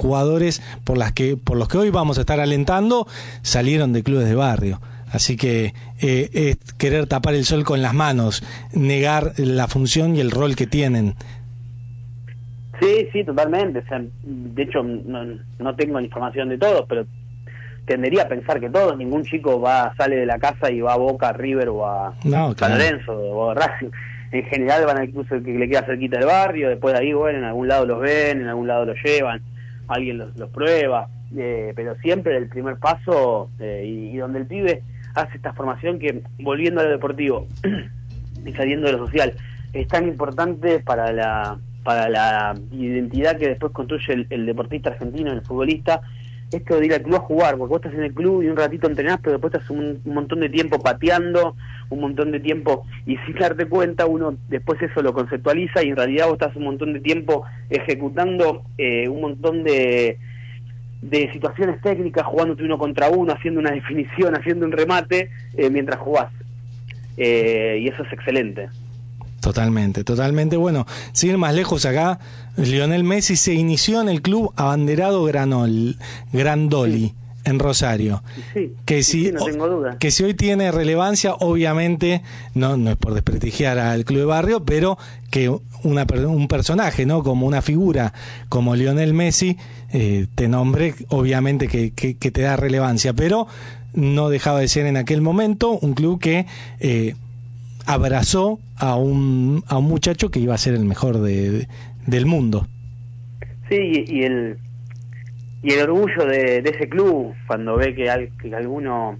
jugadores por los que hoy vamos a estar alentando salieron de clubes de barrio. Así que es querer tapar el sol con las manos, negar la función y el rol que tienen. Sí, totalmente. O sea, de hecho, no tengo la información de todos, pero tendería a pensar que todos, ningún chico sale de la casa y va a Boca, a River o a San Lorenzo o a Racing. En general van al club que le queda cerquita del barrio, después de ahí, bueno, en algún lado los ven, en algún lado los llevan, alguien los prueba, pero siempre el primer paso, y donde el pibe hace esta formación que, volviendo a lo deportivo y saliendo de lo social, es tan importante para la identidad que después construye el deportista argentino, el futbolista, esto de ir al club a jugar, porque vos estás en el club y un ratito entrenás, pero después estás un montón de tiempo pateando, un montón de tiempo, y sin darte cuenta uno después eso lo conceptualiza y en realidad vos estás un montón de tiempo ejecutando un montón de situaciones técnicas, jugándote uno contra uno, haciendo una definición, haciendo un remate mientras jugás, y eso es excelente. Totalmente. Bueno, sin ir más lejos acá, Lionel Messi se inició en el club abanderado Grandoli, en Rosario. Sí, no tengo duda. Que si hoy tiene relevancia, obviamente, no es por desprestigiar al club de barrio, pero que un personaje, ¿no? Como una figura como Lionel Messi, te nombre, obviamente que te da relevancia, pero no dejaba de ser en aquel momento un club que abrazó a un muchacho que iba a ser el mejor del mundo. Sí, y el orgullo de ese club cuando ve que alguno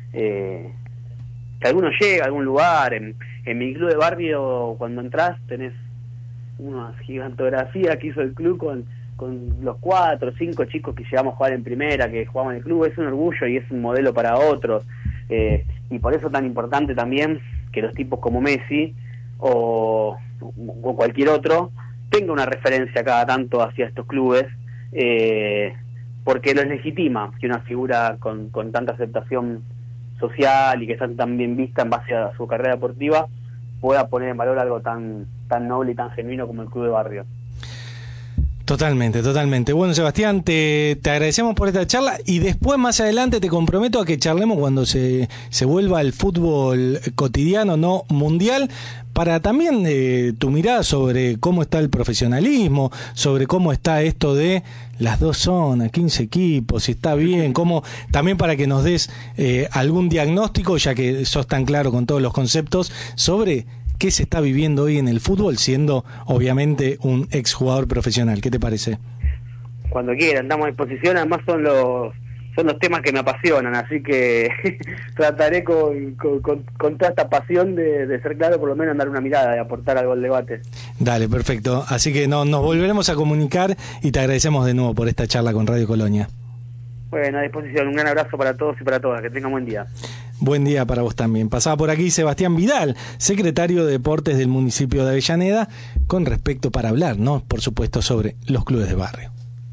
llega a algún lugar. En mi club de barrio, cuando entras tenés una gigantografía que hizo el club con los 4 o 5 chicos que llegamos a jugar en primera, que jugamos en el club. Es un orgullo y es un modelo para otros, y por eso tan importante también que los tipos como Messi o cualquier otro tenga una referencia cada tanto hacia estos clubes, porque los legitima que una figura con tanta aceptación social y que está tan bien vista en base a su carrera deportiva pueda poner en valor algo tan noble y tan genuino como el club de barrio. Totalmente. Bueno, Sebastián, te agradecemos por esta charla y después, más adelante, te comprometo a que charlemos cuando se vuelva el fútbol cotidiano, no mundial, para también tu mirada sobre cómo está el profesionalismo, sobre cómo está esto de las 2 zonas, 15 equipos, si está bien, también para que nos des algún diagnóstico, ya que sos tan claro con todos los conceptos, sobre qué se está viviendo hoy en el fútbol, siendo obviamente un exjugador profesional. ¿Qué te parece? Cuando quieran, estamos a disposición. Además son los temas que me apasionan, así que trataré con toda esta pasión de ser claro, por lo menos dar una mirada y aportar algo al debate. Dale, perfecto. Así que nos volveremos a comunicar y te agradecemos de nuevo por esta charla con Radio Colonia. Bueno, a disposición. Un gran abrazo para todos y para todas. Que tengan buen día. Buen día para vos también. Pasaba por aquí Sebastián Vidal, secretario de Deportes del municipio de Avellaneda, con respecto para hablar, ¿no? Por supuesto, sobre los clubes de barrio.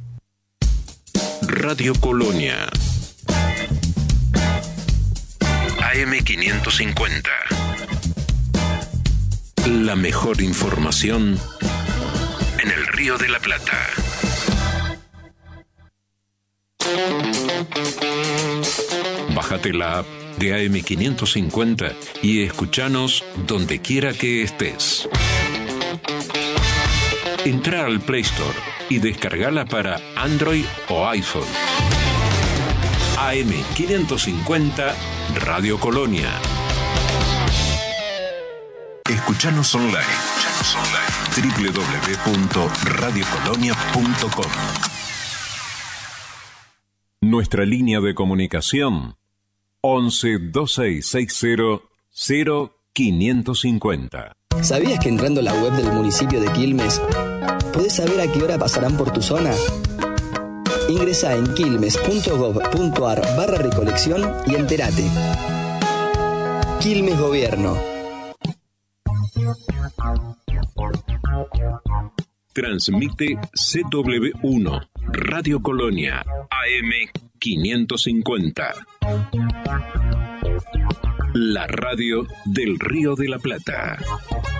Radio Colonia AM550. La mejor información en el Río de la Plata. Bájate la app de AM550 y escuchanos donde quiera que estés. Entra al Play Store y descargala para Android o iPhone. AM550 Radio Colonia. Escuchanos online. www.radiocolonia.com. Nuestra línea de comunicación 11 2660 0550. ¿Sabías que entrando a la web del municipio de Quilmes podés saber a qué hora pasarán por tu zona? Ingresá en quilmes.gov.ar/recolección y entérate. Quilmes Gobierno. Transmite CW1 Radio Colonia AM550. La radio del Río de la Plata.